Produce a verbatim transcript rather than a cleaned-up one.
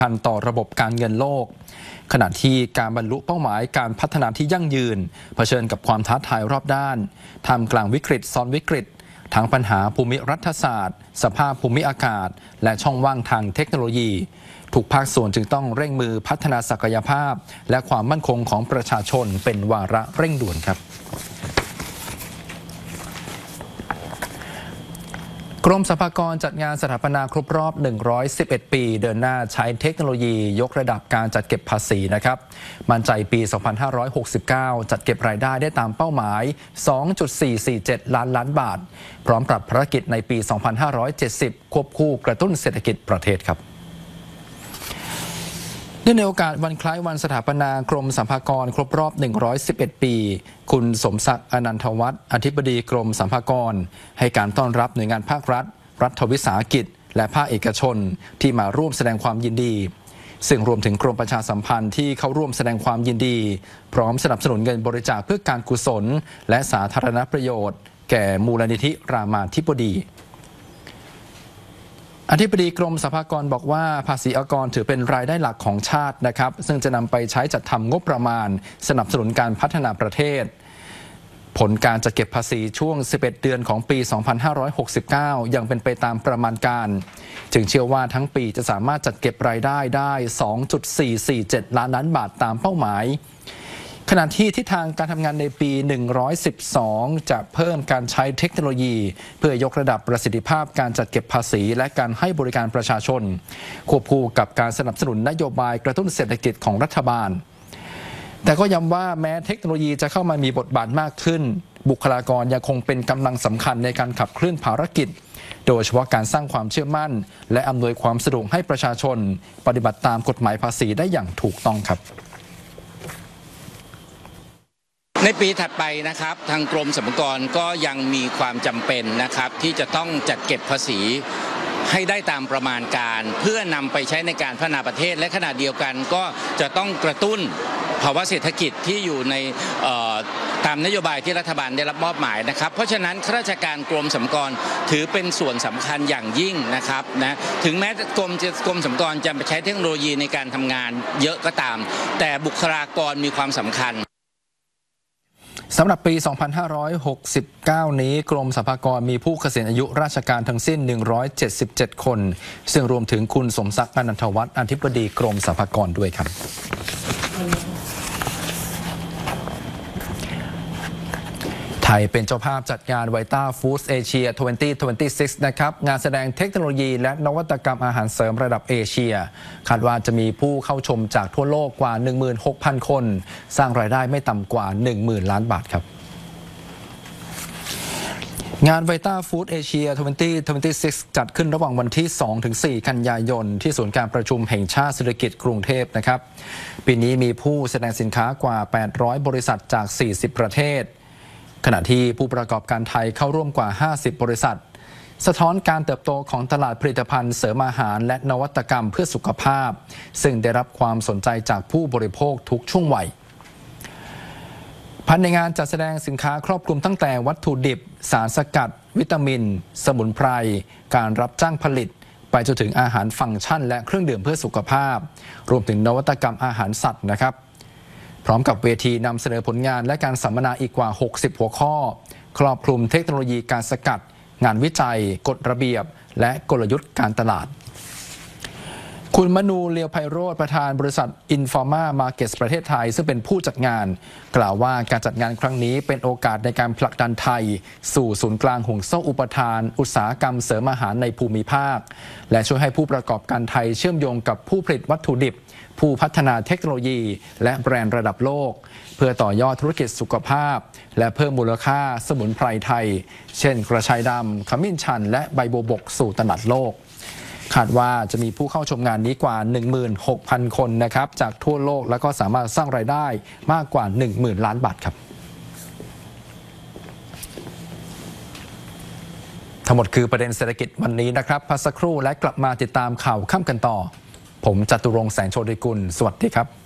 คัญต่อระบบการเงินโลกขณะที่การบรรลุเป้าหมายการพัฒนาที่ยั่งยืนเผชิญกับความท้าทายรอบด้านท่ามกลางวิกฤตซ้อนวิกฤตทั้งปัญหาภูมิรัฐศาสตร์สภาพภูมิอากาศและช่องว่างทางเทคโนโลยีทุกภาคส่วนจึงต้องเร่งมือพัฒนาศักยภาพและความมั่นคงของประชาชนเป็นวาระเร่งด่วนครับกรมสรรพากรจัดงานสถาปนาครบรอบหนึ่งร้อยสิบเอ็ดปีเดินหน้าใช้เทคโนโลยียกระดับการจัดเก็บภาษีนะครับมั่นใจปี สองพันห้าร้อยหกสิบเก้า จัดเก็บรายได้ได้ตามเป้าหมาย สองจุดสี่สี่เจ็ด ล้านล้านบาทพร้อมปรับภารกิจในปี สองพันห้าร้อยเจ็ดสิบ ควบคู่กระตุ้นเศรษฐกิจประเทศครับเนื่องในโอกาสวันคล้ายวันสถาปนากรมสรรพากรครบรอบหนึ่งร้อยสิบเอ็ดปีคุณสมศักดิ์อนันทวัฒน์อธิบดีกรมสรรพากรให้การต้อนรับหน่วยงานภาครัฐรัฐวิสาหกิจและภาคเอกชนที่มาร่วมแสดงความยินดีซึ่งรวมถึงกรมประชาสัมพันธ์ที่เข้าร่วมแสดงความยินดีพร้อมสนับสนุนเงินบริจาคเพื่อการกุศลและสาธารณประโยชน์แก่มูลนิธิรามาธิบดีอธิบดีกรมสรรพากรบอกว่าภาษีอากรถือเป็นรายได้หลักของชาตินะครับซึ่งจะนำไปใช้จัดทำงบประมาณสนับสนุนการพัฒนาประเทศผลการจัดเก็บภาษีช่วงสิบเอ็ดเดือนของปี สองพันห้าร้อยหกสิบเก้า ยังเป็นไปตามประมาณการจึงเชื่อว่าทั้งปีจะสามารถจัดเก็บรายได้ได้ สองจุดสี่สี่เจ็ด ล้านล้านบาทตามเป้าหมายขณะที่ทิศทางการทำงานในปี หนึ่งร้อยสิบสอง จะเพิ่มการใช้เทคโนโลยีเพื่อยกระดับประสิทธิภาพการจัดเก็บภาษีและการให้บริการประชาชนควบคู่กับการสนับสนุนนโยบายกระตุ้นเศรษฐกิจของรัฐบาลแต่ก็ย้ำว่าแม้เทคโนโลยีจะเข้ามามีบทบาทมากขึ้นบุคลากรยังคงเป็นกำลังสำคัญในการขับเคลื่อนภารกิจโดยเฉพาะการสร้างความเชื่อมั่นและอำนวยความสะดวกให้ประชาชนปฏิบัติตามกฎหมายภาษีได้อย่างถูกต้องครับในปีถัดไปนะครับทางกรมสรรพากรก็ยังมีความจำเป็นนะครับที่จะต้องจัดเก็บภาษีให้ได้ตามประมาณการเพื่อนำไปใช้ในการพัฒนาประเทศและขณะเดียวกันก็จะต้องกระตุ้นภาวะเศรษฐกิจที่อยู่ในตามนโยบายที่รัฐบาลได้รับมอบหมายนะครับเพราะฉะนั้นข้าราชการกรมสรรพากรถือเป็นส่วนสำคัญอย่างยิ่งนะครับนะถึงแม้กรมกรมสรรพากรจะใช้เทคโนโลยีในการทำงานเยอะก็ตามแต่บุคลากรมีความสำคัญสำหรับปี สองพันห้าร้อยหกสิบเก้า นี้กรมสรรพากรมีผู้เกษียณอายุราชการทั้งสิ้น หนึ่งร้อยเจ็ดสิบเจ็ด คนซึ่งรวมถึงคุณสมศักดิ์อนันทวัฒน์อธิบดีกรมสรรพากรด้วยครับไทยเป็นเจ้าภาพจัดงานไวต้าฟู้ดเอเชีย สองพันยี่สิบหก นะครับงานแสดงเทคโนโลยีและนวัตกรรมอาหารเสริมระดับเอเชียคาดว่าจะมีผู้เข้าชมจากทั่วโลกกว่า หนึ่งหมื่นหกพัน คนสร้างรายได้ไม่ต่ำกว่า หนึ่งหมื่น ล้านบาทครับงานไวต้าฟู้ดเอเชีย สองพันยี่สิบหก จัดขึ้นระหว่างวันที่ สองถึงสี่ กันยายนที่ศูนย์การประชุมแห่งชาติเศรษฐกิจกรุงเทพนะครับปีนี้มีผู้แสดงสินค้ากว่า แปดร้อย บริษัทจาก สี่สิบ ประเทศขณะที่ผู้ประกอบการไทยเข้าร่วมกว่า ห้าสิบ บริษัทสะท้อนการเติบโตของตลาดผลิตภัณฑ์เสริมอาหารและนวัตกรรมเพื่อสุขภาพซึ่งได้รับความสนใจจากผู้บริโภคทุกช่วงวัยภายในงานจัดแสดงสินค้าครอบคลุมตั้งแต่วัตถุดิบสารสกัดวิตามินสมุนไพรการรับจ้างผลิตไปจนถึงอาหารฟังก์ชันและเครื่องดื่มเพื่อสุขภาพรวมถึงนวัตกรรมอาหารสัตว์นะครับพร้อมกับเวทีนำเสนอผลงานและการสัมมนาอีกกว่าหกสิบหัวข้อครอบคลุมเทคโนโลยีการสกัดงานวิจัยกฎระเบียบและกลยุทธ์การตลาดคุณมนูเลียวไพโรจน์ประธานบริษัท Informa Markets ประเทศไทยซึ่งเป็นผู้จัดงานกล่าวว่าการจัดงานครั้งนี้เป็นโอกาสในการผลักดันไทยสู่ศูนย์กลางห่วงโซ่อุปทานอุตสาหกรรมเสริมอาหารในภูมิภาคและช่วยให้ผู้ประกอบการไทยเชื่อมโยงกับผู้ผลิตวัตถุดิบผู้พัฒนาเทคโนโลยีและแบรนด์ระดับโลกเพื่อต่อยอดธุรกิจสุขภาพและเพิ่มมูลค่าสมุนไพรไทยเช่นกระชายดำขมิ้นชันและใบบัวบกสู่ตลาดโลกคาดว่าจะมีผู้เข้าชมงานนี้กว่า หนึ่งหมื่นหกพัน คนนะครับจากทั่วโลกแล้วก็สามารถสร้างรายได้มากกว่า หนึ่งหมื่น ล้านบาทครับทั้งหมดคือประเด็นเศรษฐกิจวันนี้นะครับพักสักครู่และกลับมาติดตามข่าวค่ำกันต่อผมจตุรงค์แสงโชติกุลสวัสดีครับ